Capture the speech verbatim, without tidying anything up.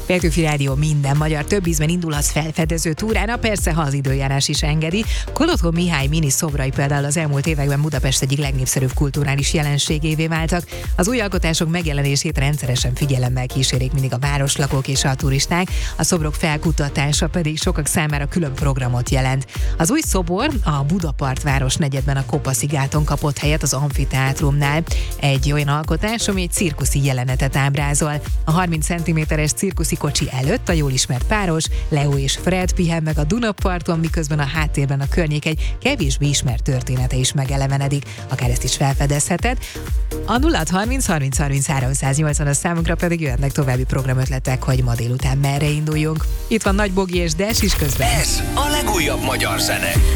Petőfi Rádió minden magyar több ízben indulhatsz felfedező túrára, persze, ha az időjárás is engedi. Kolotko Mihály mini szobrai például az elmúlt években Budapest egyik legnépszerűbb kulturális jelenségévé váltak. Az új alkotások megjelenését rendszeresen figyelemmel kísérik mindig a városlakók és a turisták, a szobrok felkutatása pedig sokak számára külön programot jelent. Az új szobor a Budapart városnegyedben a Kopaszigáton kapott helyet az Amfiteátrumnál. Egy olyan alkotás, ami egy cirkuszi jelenetet ábrázol. A harminc centiméteres cirkuszi kocsi előtt a jól ismert páros, Leo és Fred pihen meg a Dunaparton, miközben a háttérben a környék egy kevésbé ismert története is megelevenedik. Akár ezt is felfedezheted. A nulla harminc harminc harminc háromszáznyolcvan a számunkra pedig jöhetnek további programötletek, hogy ma délután merre induljunk. Itt van Nagy Bogi és Des is közben. Ez a legújabb magyar zene.